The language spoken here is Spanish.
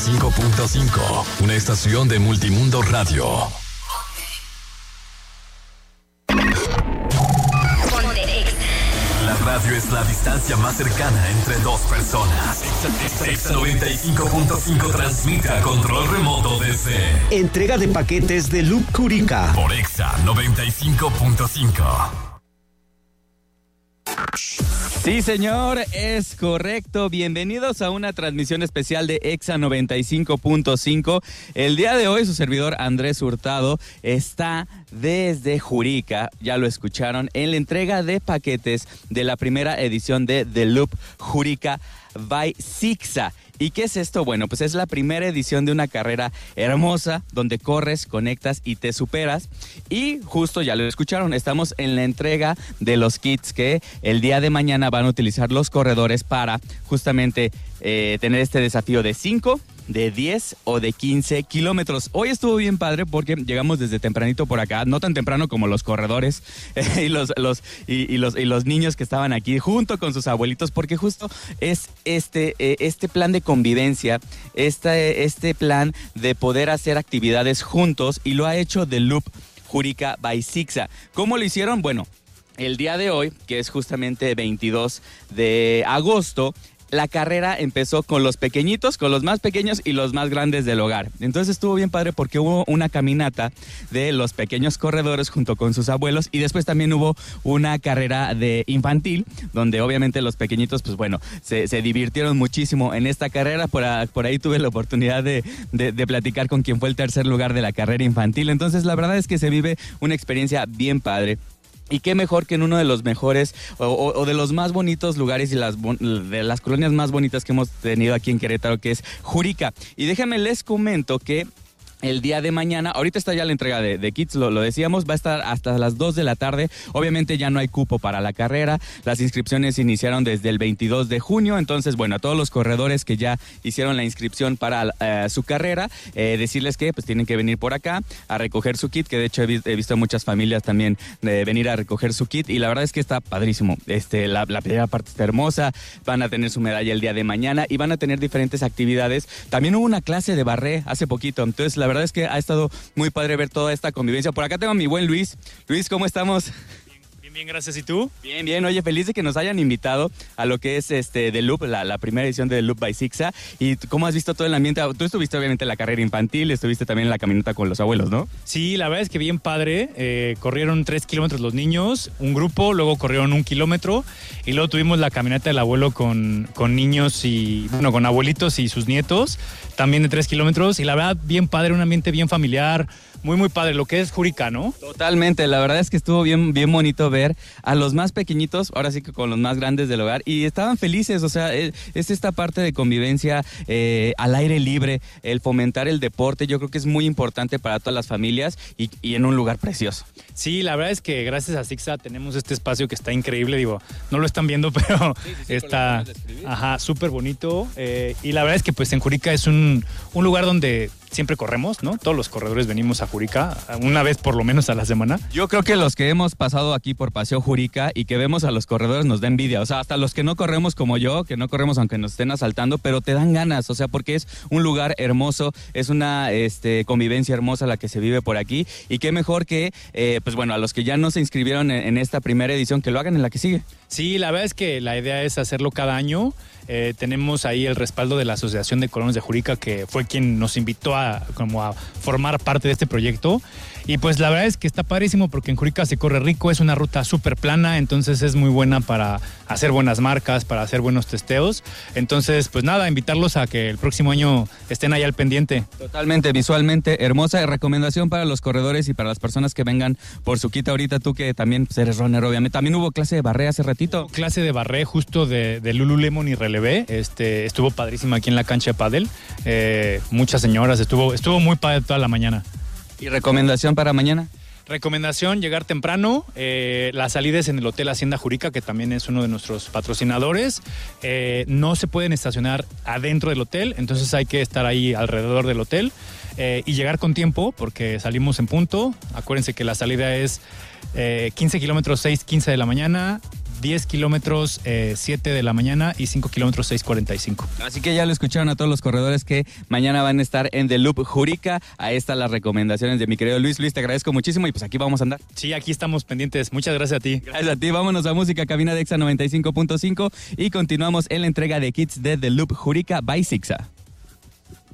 5.5, una estación de Multimundo Radio. La radio es la distancia más cercana entre dos personas. Exa 95.5 transmite a control remoto desde... Entrega de paquetes de Loop Curica. Por Exa 95.5. Sí, señor, es correcto. Bienvenidos a una transmisión especial de Exa 95.5. El día de hoy, su servidor Andrés Hurtado está desde Jurica, ya lo escucharon, en la entrega de paquetes de la primera edición de The Loop Jurica by Sixa. ¿Y qué es esto? Bueno, pues es la primera edición de una carrera hermosa donde corres, conectas y te superas. Y justo ya lo escucharon, estamos en la entrega de los kits que el día de mañana van a utilizar los corredores para justamente tener este desafío de 5, de 10 o de 15 kilómetros. Hoy estuvo bien padre porque llegamos desde tempranito por acá, no tan temprano como los corredores y los niños que estaban aquí junto con sus abuelitos, porque justo es este plan de convivencia, este plan de poder hacer actividades juntos, y lo ha hecho The Loop Jurica by Sixa. ¿Cómo lo hicieron? Bueno, el día de hoy, que es justamente 22 de agosto, la carrera empezó con los pequeñitos, con los más pequeños y los más grandes del hogar. Entonces estuvo bien padre porque hubo una caminata de los pequeños corredores junto con sus abuelos, y después también hubo una carrera de infantil, donde obviamente los pequeñitos, pues bueno, se divirtieron muchísimo en esta carrera. Por ahí tuve la oportunidad de platicar con quien fue el tercer lugar de la carrera infantil. Entonces la verdad es que se vive una experiencia bien padre. Y qué mejor que en uno de los mejores o de los más bonitos lugares y de las colonias más bonitas que hemos tenido aquí en Querétaro, que es Jurica. Y déjame les comento que el día de mañana, ahorita está ya la entrega de kits, lo decíamos, va a estar hasta las 2 de la tarde. Obviamente ya no hay cupo para la carrera. Las inscripciones iniciaron desde el 22 de junio. Entonces, bueno, a todos los corredores que ya hicieron la inscripción para su carrera, decirles que pues tienen que venir por acá a recoger su kit, que de hecho he visto a muchas familias también venir a recoger su kit, y la verdad es que está padrísimo. La primera parte está hermosa, van a tener su medalla el día de mañana y van a tener diferentes actividades. También hubo una clase de barré hace poquito, entonces la verdad es que ha estado muy padre ver toda esta convivencia. Por acá tengo a mi buen Luis. Luis, ¿cómo estamos? Bien, gracias. ¿Y tú? Bien. Oye, feliz de que nos hayan invitado a lo que es The Loop, la primera edición de The Loop by Sixa. ¿Y cómo has visto todo el ambiente? Tú estuviste obviamente en la carrera infantil, estuviste también en la caminata con los abuelos, ¿no? Sí, la verdad es que bien padre. Corrieron 3 kilómetros los niños, un grupo, luego corrieron 1 kilómetro, y luego tuvimos la caminata del abuelo con niños y, bueno, con abuelitos y sus nietos, también de 3 kilómetros. Y la verdad, bien padre, un ambiente bien familiar. Muy padre, lo que es Jurica, ¿no? Totalmente, la verdad es que estuvo bien bonito ver a los más pequeñitos, ahora sí que con los más grandes del hogar, y estaban felices. O sea, es esta parte de convivencia al aire libre, el fomentar el deporte. Yo creo que es muy importante para todas las familias y en un lugar precioso. Sí, la verdad es que gracias a Sixa tenemos este espacio que está increíble. Digo, no lo están viendo, pero sí, está súper bonito. Y la verdad es que pues en Jurica es un lugar donde siempre corremos, ¿no? Todos los corredores venimos a Jurica una vez por lo menos a la semana. Yo creo que los que hemos pasado aquí por Paseo Jurica y que vemos a los corredores nos da envidia. O sea, hasta los que no corremos como yo, que no corremos aunque nos estén asaltando, pero te dan ganas. O sea, porque es un lugar hermoso, es una convivencia hermosa la que se vive por aquí. Y qué mejor que, pues bueno, a los que ya no se inscribieron en esta primera edición, que lo hagan en la que sigue. Sí, la verdad es que la idea es hacerlo cada año. Tenemos ahí el respaldo de la Asociación de Colonos de Jurica, que fue quien nos invitó a formar parte de este proyecto. Y pues la verdad es que está padrísimo porque en Jurica se corre rico, es una ruta súper plana, entonces es muy buena para hacer buenas marcas, para hacer buenos testeos. Entonces, pues nada, invitarlos a que el próximo año estén ahí al pendiente. Totalmente, visualmente hermosa. Recomendación para los corredores y para las personas que vengan por su kit ahorita. Tú que también pues, eres runner, obviamente. También hubo clase de barré hace ratito. Hubo clase de barré justo de Lululemon y Relevé. Estuvo padrísima aquí en la cancha de pádel. Muchas señoras, estuvo muy padre toda la mañana. ¿Y recomendación para mañana? Recomendación, llegar temprano. La salida es en el Hotel Hacienda Jurica, que también es uno de nuestros patrocinadores. No se pueden estacionar adentro del hotel, entonces hay que estar ahí alrededor del hotel y llegar con tiempo porque salimos en punto. Acuérdense que la salida es 15 kilómetros, 6:15 de la mañana, 10 kilómetros 7 de la mañana y 5 kilómetros 6:45. Así que ya lo escucharon a todos los corredores que mañana van a estar en The Loop Jurica. Ahí están las recomendaciones de mi querido Luis. Luis, te agradezco muchísimo y pues aquí vamos a andar. Sí, aquí estamos pendientes. Muchas gracias a ti. Gracias a ti. Vámonos a música, cabina de Exa 95.5 y continuamos en la entrega de kits de The Loop Jurica by Sixa.